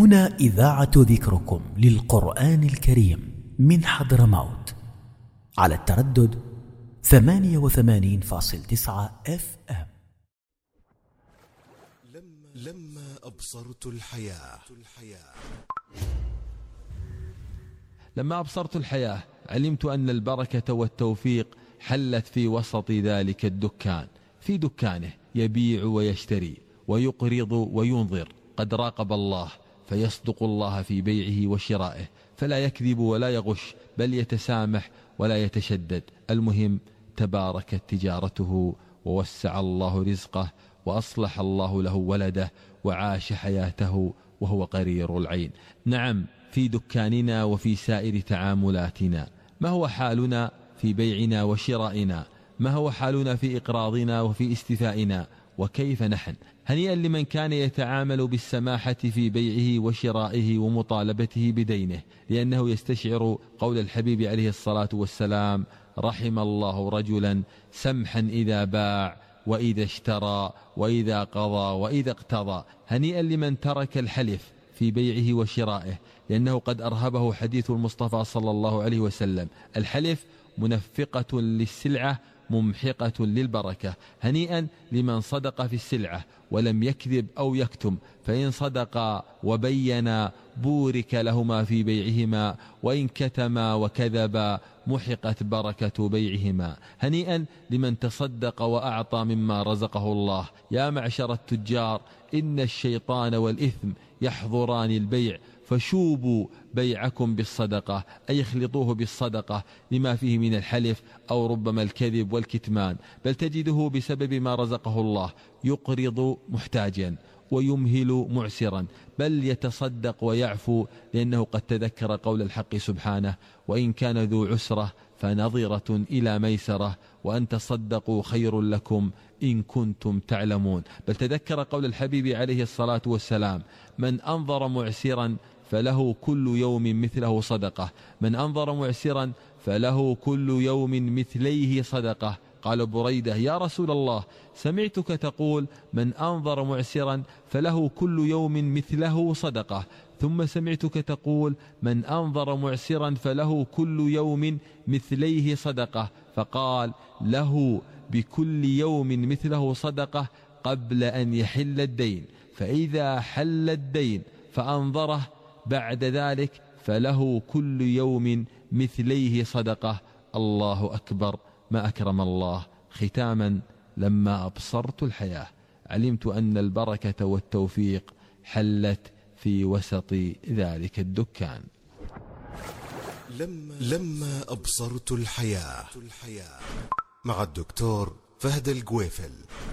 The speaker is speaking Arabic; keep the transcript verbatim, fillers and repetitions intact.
هنا إذاعة ذكركم للقرآن الكريم من حضرموت على التردد ثمانية وثمانين فاصل تسعة اف ام. لما أبصرت الحياة لما أبصرت الحياة علمت أن البركة والتوفيق حلت في وسط ذلك الدكان. في دكانه يبيع ويشتري ويقرض وينظر، قد راقب الله فيصدق الله في بيعه وشرائه، فلا يكذب ولا يغش، بل يتسامح ولا يتشدد. المهم تباركت تجارته ووسع الله رزقه وأصلح الله له ولده وعاش حياته وهو قرير العين. نعم، في دكاننا وفي سائر تعاملاتنا. ما هو حالنا في بيعنا وشرائنا؟ ما هو حالنا في إقراضنا وفي استيفائنا؟ وكيف نحن؟ هنيئا لمن كان يتعامل بالسماحة في بيعه وشرائه ومطالبته بدينه، لأنه يستشعر قول الحبيب عليه الصلاة والسلام: رحم الله رجلا سمحا إذا باع وإذا اشترى وإذا قضى وإذا اقتضى. هنيئا لمن ترك الحلف في بيعه وشرائه، لأنه قد أرهبه حديث المصطفى صلى الله عليه وسلم: الحلف منفقة للسلعة ممحقة للبركة. هنيئا لمن صدق في السلعة ولم يكذب أو يكتم، فإن صدقا وبينا بورك لهما في بيعهما، وإن كتما وكذبا محقت بركة بيعهما. هنيئا لمن تصدق وأعطى مما رزقه الله. يا معشر التجار، إن الشيطان والإثم يحضران البيع، فشوبوا بيعكم بالصدقة، أي اخلطوه بالصدقة لما فيه من الحلف أو ربما الكذب والكتمان. بل تجده بسبب ما رزقه الله يقرض محتاجا ويمهل معسرا، بل يتصدق ويعفو، لأنه قد تذكر قول الحق سبحانه: وإن كان ذو عسرة فنظرة إلى ميسرة وأن تصدقوا خير لكم إن كنتم تعلمون. بل تذكر قول الحبيب عليه الصلاة والسلام: من أنظر معسرا فله كل يوم مثله صدقة، من أنظر معسرا فله كل يوم مثليه صدقة. قال بريدة: يا رسول الله، سمعتك تقول من أنظر معسرا فله كل يوم مثله صدقة، ثم سمعتك تقول من أنظر معسرا فله كل يوم مثليه صدقة. فقال: له بكل يوم مثله صدقة قبل أن يحل الدين، فإذا حل الدين فأنظره بعد ذلك فله كل يوم مثليه صدقة. الله أكبر، ما أكرم الله. ختاما، لما أبصرت الحياة علمت أن البركة والتوفيق حلت في وسط ذلك الدكان. لما, لما أبصرت الحياة مع الدكتور فهد الجويفل.